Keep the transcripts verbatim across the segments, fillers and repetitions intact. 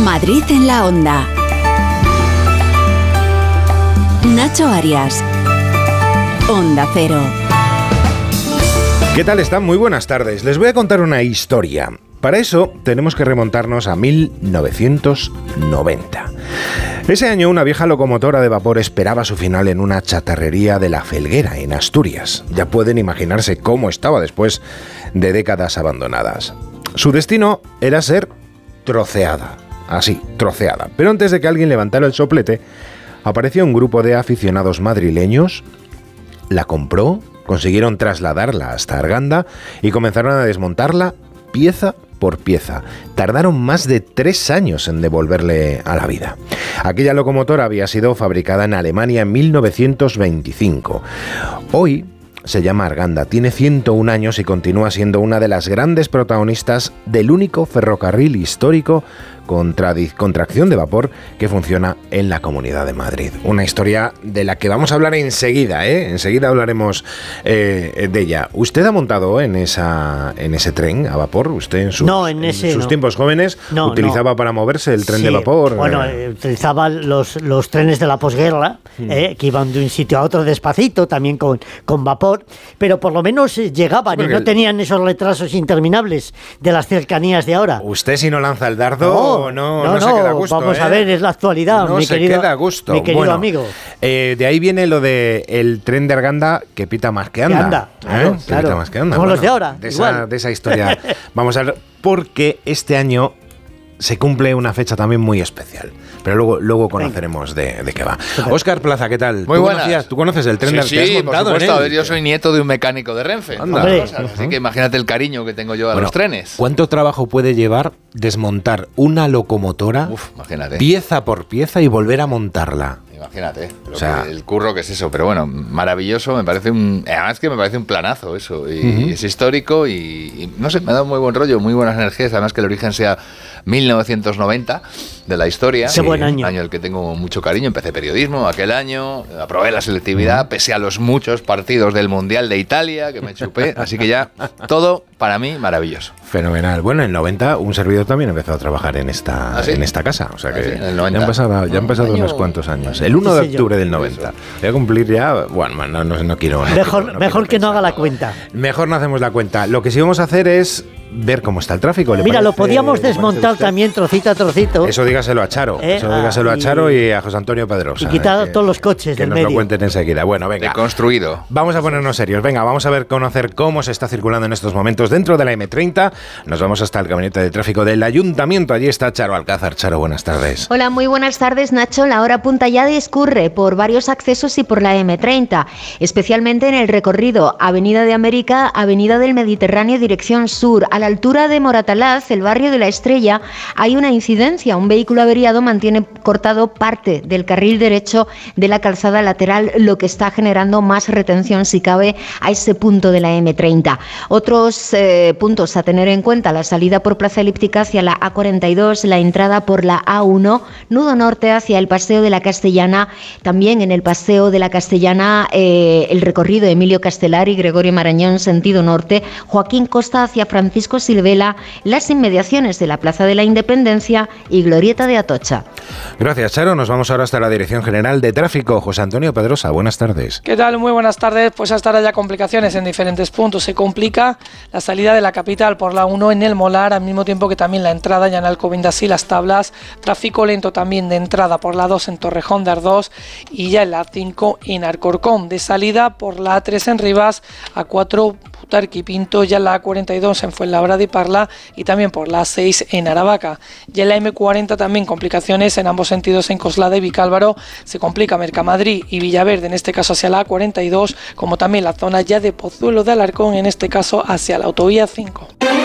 Madrid en la Onda. Nacho Arias. Onda Cero. ¿Qué tal están? Muy buenas tardes. Les voy a contar una historia. Para eso tenemos que remontarnos a mil novecientos noventa. Ese año una vieja locomotora de vapor esperaba su final en una chatarrería de La Felguera, en Asturias. Ya pueden imaginarse cómo estaba después de décadas abandonadas. Su destino era ser troceada, así, troceada. Pero antes de que alguien levantara el soplete, apareció un grupo de aficionados madrileños, la compró, consiguieron trasladarla hasta Arganda y comenzaron a desmontarla pieza por pieza. Tardaron más de tres años en devolverle a la vida. Aquella locomotora había sido fabricada en Alemania en mil novecientos veinticinco. Hoy se llama Arganda, tiene ciento un años y continúa siendo una de las grandes protagonistas del único ferrocarril histórico con, tradi- con tracción de vapor que funciona en la Comunidad de Madrid. Una historia de la que vamos a hablar enseguida, ¿eh? Enseguida hablaremos eh, de ella. ¿Usted ha montado en esa en ese tren a vapor? ¿Usted en sus, no, en ese, en sus no. tiempos jóvenes no, utilizaba no. para moverse el tren sí, de vapor? Bueno, eh, utilizaba los, los trenes de la posguerra, mm. eh, que iban de un sitio a otro despacito, también con, con vapor, pero por lo menos llegaban sí, y no el... tenían esos retrasos interminables de las cercanías de ahora. Usted si no lanza el dardo... No. No, no, no, no se queda a gusto. Vamos ¿eh? a ver, es la actualidad, no mi se querido, queda a gusto. mi querido bueno, amigo. Eh, de ahí viene lo de el tren de Arganda que pita más que anda. Que anda, claro, ¿eh? claro. Que pita más que anda. Como bueno, los de ahora, de igual. esa, de esa historia vamos a ver, porque este año se cumple una fecha también muy especial. Pero luego, luego conoceremos de, de qué va. Óscar Plaza, ¿qué tal? Muy ¿Tú buenas. Conocías, ¿Tú conoces el tren sí, de sí, Arganda? por supuesto. A ver, yo soy nieto de un mecánico de Renfe. Anda. Cosas, así que imagínate el cariño que tengo yo a bueno, los trenes. ¿Cuánto trabajo puede llevar desmontar una locomotora Uf, imagínate. pieza por pieza y volver a montarla? Imagínate, o sea, el curro que es eso, pero bueno, maravilloso, me parece un, además que me parece un planazo eso, y, uh-huh. y es histórico y, y no sé, me ha dado muy buen rollo, muy buenas energías, además que el origen sea mil novecientos noventa de la historia. Qué sí, buen año. Un año al que tengo mucho cariño, empecé periodismo aquel año, aprobé la selectividad, uh-huh. pese a los muchos partidos del Mundial de Italia que me chupé, así que ya todo para mí maravilloso. Fenomenal. Bueno, en el noventa un servidor también empezó a trabajar en esta, ¿Ah, sí? en esta casa, o sea que ¿Ah, sí? ya han pasado, ya han pasado unos cuantos años. El uno de octubre del noventa. Voy a cumplir ya, bueno, no, no, no quiero... No mejor quiero, no mejor quiero que no haga la ¿no? cuenta. Mejor no hacemos la cuenta. Lo que sí vamos a hacer es ver cómo está el tráfico. ¿Le Mira, parece, lo podíamos desmontar también trocito a trocito. Eso dígaselo a Charo. Eh, Eso dígaselo ah, a Charo y a José Antonio Pedrosa. Y quitar que, todos los coches que del nos medio. lo cuenten enseguida. Bueno, venga. Deconstruido. Vamos a ponernos serios. Venga, vamos a ver, conocer cómo se está circulando en estos momentos dentro de la eme treinta. Nos vamos hasta el gabinete de tráfico del Ayuntamiento. Allí está Charo Alcázar. Charo, buenas tardes. Hola, muy buenas tardes, Nacho. La hora punta ya discurre por varios accesos y por la eme treinta, especialmente en el recorrido Avenida de América, Avenida del Mediterráneo, dirección sur. A la altura de Moratalaz, el barrio de la Estrella, hay una incidencia. Un vehículo averiado mantiene cortado parte del carril derecho de la calzada lateral, lo que está generando más retención, si cabe, a ese punto de la eme treinta. Otros eh, puntos a tener en cuenta: la salida por Plaza Elíptica hacia la a cuarenta y dos, la entrada por la a uno, nudo norte hacia el Paseo de la Castellana, también en el Paseo de la Castellana eh, el recorrido Emilio Castelar y Gregorio Marañón, sentido norte, Joaquín Costa hacia Francisco Silvela, las inmediaciones de la Plaza de la Independencia y Glorieta de Atocha. Gracias, Charo. Nos vamos ahora hasta la Dirección General de Tráfico. José Antonio Pedrosa, buenas tardes. ¿Qué tal? Muy buenas tardes. Pues hasta ahora ya complicaciones en diferentes puntos. Se complica la salida de la capital por la uno en el Molar, al mismo tiempo que también la entrada ya en Alcobendas y Las Tablas. Tráfico lento también de entrada por la dos en Torrejón de Ardós y ya en la cinco en Alcorcón. De salida por la a tres en Rivas, a cuatro Butarque y Pinto, ya en la a cuarenta y dos en Fuenlabrada y Parla y también por la a seis en Aravaca. Ya en la eme cuarenta también complicaciones en ambos sentidos en Coslada y Vicálvaro. Se complica Mercamadrid y Villaverde, en este caso hacia la a cuarenta y dos, como también la zona ya de Pozuelo de Alarcón, en este caso hacia la autovía cinco.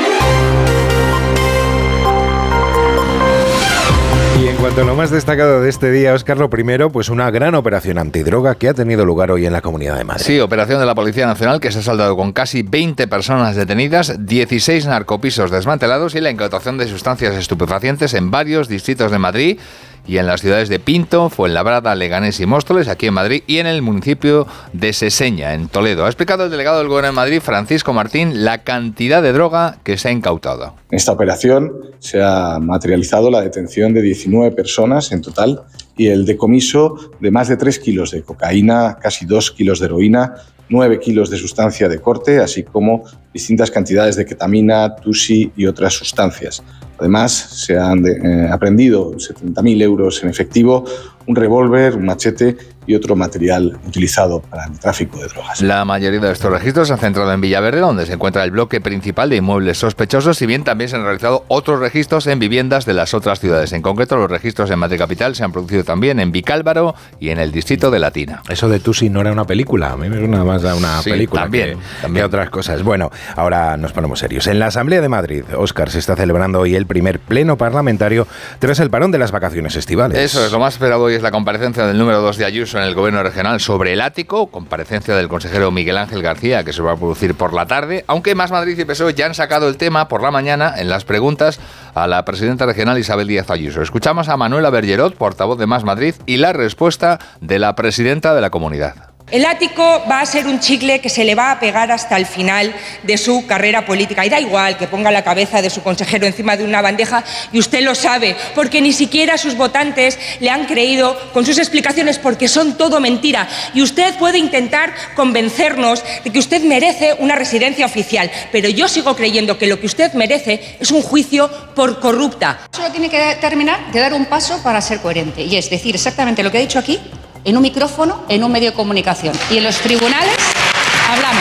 Y en cuanto a lo más destacado de este día, Óscar, lo primero, pues una gran operación antidroga que ha tenido lugar hoy en la Comunidad de Madrid. Sí, operación de la Policía Nacional que se ha saldado con casi veinte personas detenidas, dieciséis narcopisos desmantelados y la incautación de sustancias estupefacientes en varios distritos de Madrid y en las ciudades de Pinto, Fuenlabrada, Leganés y Móstoles, aquí en Madrid, y en el municipio de Seseña, en Toledo. Ha explicado el delegado del Gobierno de Madrid, Francisco Martín, la cantidad de droga que se ha incautado. En esta operación se ha materializado la detención de diecinueve personas en total y el decomiso de más de tres kilos de cocaína, casi dos kilos de heroína, nueve kilos de sustancia de corte, así como distintas cantidades de ketamina, tusi y otras sustancias. Además, se han de, eh, aprehendido setenta mil euros en efectivo, un revólver, un machete y otro material utilizado para el tráfico de drogas. La mayoría de estos registros se han centrado en Villaverde, donde se encuentra el bloque principal de inmuebles sospechosos, si bien también se han realizado otros registros en viviendas de las otras ciudades. En concreto, los registros en Madrid Capital se han producido también en Vicálvaro y en el distrito de Latina. Eso de Tusi no era una película, a mí me suena más a una sí, película también, que, también. que otras cosas. Bueno, ahora nos ponemos serios. En la Asamblea de Madrid, Óscar, se está celebrando hoy el primer pleno parlamentario tras el parón de las vacaciones estivales. Eso es, lo más esperado hoy es la comparecencia del número dos de Ayuso en el Gobierno regional sobre el ático, comparecencia del consejero Miguel Ángel García, que se va a producir por la tarde, aunque Más Madrid y P S O E ya han sacado el tema por la mañana en las preguntas a la presidenta regional Isabel Díaz Ayuso. Escuchamos a Manuela Bergerot, portavoz de Más Madrid, y la respuesta de la presidenta de la comunidad. El ático va a ser un chicle que se le va a pegar hasta el final de su carrera política. Y da igual que ponga la cabeza de su consejero encima de una bandeja, y usted lo sabe, porque ni siquiera sus votantes le han creído con sus explicaciones, porque son todo mentira. Y usted puede intentar convencernos de que usted merece una residencia oficial, pero yo sigo creyendo que lo que usted merece es un juicio por corrupta. Solo tiene que terminar de dar un paso para ser coherente, y es decir exactamente lo que ha dicho aquí, en un micrófono, en un medio de comunicación. Y en los tribunales hablamos.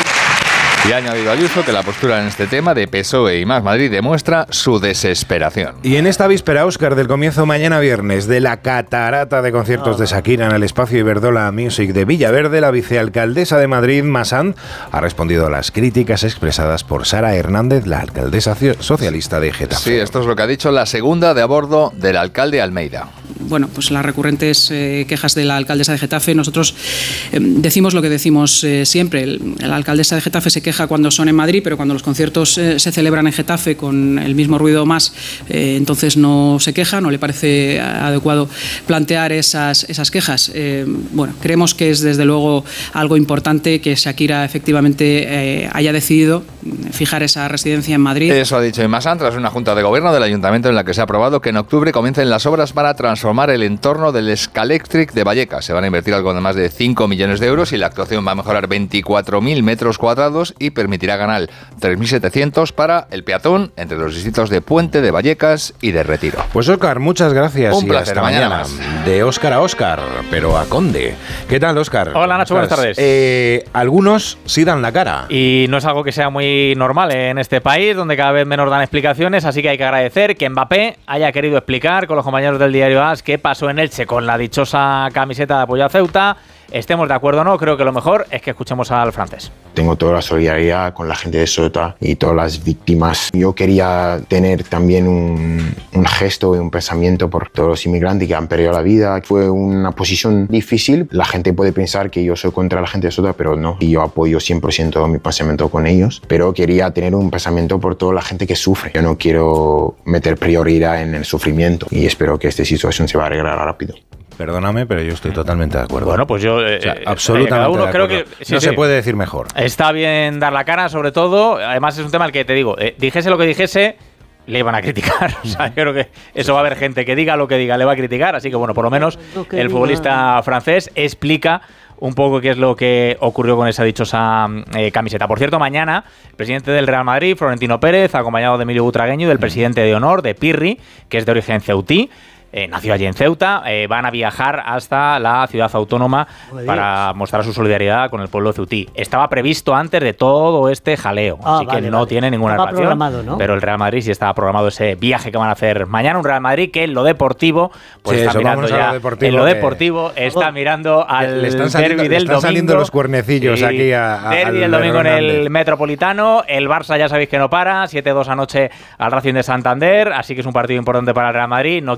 Y ha añadido Ayuso que la postura en este tema de P S O E y Más Madrid demuestra su desesperación. Y en esta víspera, Óscar, del comienzo mañana viernes de la catarata de conciertos de Shakira en el espacio Iberdola Music de Villaverde, la vicealcaldesa de Madrid, Masán, ha respondido a las críticas expresadas por Sara Hernández, la alcaldesa socialista de Getafe. Sí, esto es lo que ha dicho la segunda de a bordo del alcalde Almeida. Bueno, pues las recurrentes eh, quejas de la alcaldesa de Getafe, nosotros eh, decimos lo que decimos eh, siempre. El, la alcaldesa de Getafe se queja cuando son en Madrid, pero cuando los conciertos eh, se celebran en Getafe con el mismo ruido más, eh, entonces no se queja, no le parece adecuado plantear esas, esas quejas. Eh, bueno, creemos que es desde luego algo importante que Shakira efectivamente eh, haya decidido fijar esa residencia en Madrid. Eso ha dicho Imasán tras una junta de gobierno del ayuntamiento en la que se ha aprobado que en octubre comiencen las obras para transformar el entorno del Scalectric de Vallecas. Se van a invertir algo de más de cinco millones de euros y la actuación va a mejorar veinticuatro mil metros cuadrados y permitirá ganar tres mil setecientos para el peatón entre los distritos de Puente, de Vallecas y de Retiro. Pues Óscar, muchas gracias. Un y placer, hasta mañana mañana. más. De Óscar a Óscar, pero a Conde. ¿Qué tal, Óscar? Hola, Nacho, buenas tardes. Eh, algunos sí dan la cara. Y no es algo que sea muy normal en este país, donde cada vez menos dan explicaciones, así que hay que agradecer que Mbappé haya querido explicar con los compañeros del diario A S qué pasó en Elche con la dichosa camiseta de apoyo a Ceuta. Estemos de acuerdo o no, creo que lo mejor es que escuchemos al francés. Tengo toda la solidaridad con la gente de Ceuta y todas las víctimas. Yo quería tener también un, un gesto y un pensamiento por todos los inmigrantes que han perdido la vida. Fue una posición difícil. La gente puede pensar que yo soy contra la gente de Ceuta, pero no. Y yo apoyo cien por ciento mi pensamiento con ellos. Pero quería tener un pensamiento por toda la gente que sufre. Yo no quiero meter prioridad en el sufrimiento y espero que esta situación se va a arreglar rápido. Perdóname, pero yo estoy totalmente de acuerdo. Bueno, pues yo... Eh, o sea, eh, absolutamente cada uno de creo acuerdo. que... Sí, no sí. se puede decir mejor. Está bien dar la cara, sobre todo. Además, es un tema al que te digo, eh, dijese lo que dijese, le iban a criticar. O sea, yo creo que eso va a haber gente que diga lo que diga, le va a criticar. Así que, bueno, por lo menos el futbolista francés explica un poco qué es lo que ocurrió con esa dichosa eh, camiseta. Por cierto, mañana el presidente del Real Madrid, Florentino Pérez, acompañado de Emilio Butragueño y del presidente de honor, de Pirri, que es de origen ceutí, Eh, nació allí en Ceuta, eh, van a viajar hasta la ciudad autónoma para mostrar su solidaridad con el pueblo ceutí. Estaba previsto antes de todo este jaleo, ah, así vale, que no vale. tiene ninguna Estaba relación. programado, ¿no? Pero el Real Madrid sí estaba programado ese viaje que van a hacer mañana. Un Real Madrid que en lo deportivo, pues Sí, está eso, mirando vámonos a lo ya. deportivo, En lo que- deportivo está mirando al Le están saliendo- derbi le del están domingo. saliendo los cuernecillos Sí, aquí a- a- derbi al el domingo en Hernández. el Metropolitano. El Barça ya sabéis que no para, siete dos anoche al Racing de Santander, así que es un partido importante para el Real Madrid. No quiere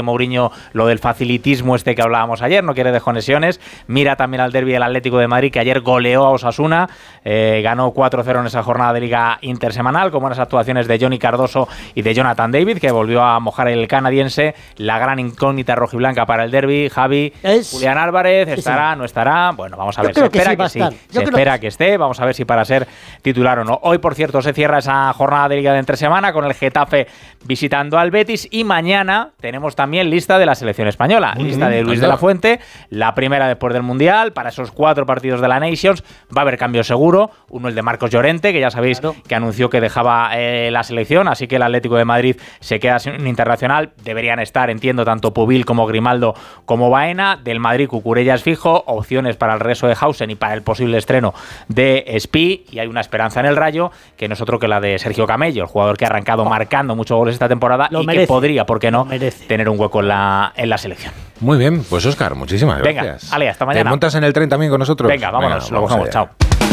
Mourinho lo del facilitismo este que hablábamos ayer, no quiere desconexiones. Mira también al derbi del Atlético de Madrid, que ayer goleó a Osasuna, eh, ganó cuatro cero en esa jornada de Liga Intersemanal, con buenas actuaciones de Johnny Cardoso y de Jonathan David, que volvió a mojar el canadiense. La gran incógnita rojiblanca para el derbi, Javi, es... Julián Álvarez, ¿estará, no estará? Bueno, vamos a ver, se espera que sí, se espera que esté, vamos a ver si para ser titular o no. Hoy, por cierto, se cierra esa jornada de Liga de Entresemana con el Getafe visitando al Betis, y mañana tenemos también lista de la selección española, mm, lista de Luis de la Fuente, la primera después del Mundial, para esos cuatro partidos de la Nations. Va a haber cambio seguro, uno el de Marcos Llorente, que ya sabéis claro. que anunció que dejaba eh, la selección, así que el Atlético de Madrid se queda sin un internacional. Deberían estar, entiendo, tanto Pubil como Grimaldo como Baena. Del Madrid, Cucurella es fijo, opciones para el regreso de Hausen y para el posible estreno de Spi, y hay una esperanza en el Rayo, que no es otro que la de Sergio Camello, el jugador que ha arrancado oh. marcando muchos goles esta temporada Lo y merece. que podría, ¿por qué no?, tener un hueco en la, en la selección. Muy bien, pues Óscar, muchísimas Venga, gracias. Ale, hasta mañana. ¿Te montas en el tren también con nosotros? Venga, vámonos, Venga, lo cogemos, chao.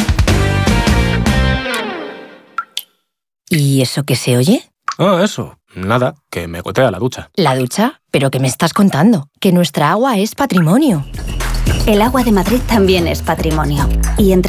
¿Y eso qué se oye? Ah, eso. Nada, que me gotea la ducha. ¿La ducha? ¿Pero qué me estás contando? Que nuestra agua es patrimonio. El agua de Madrid también es patrimonio. Y entre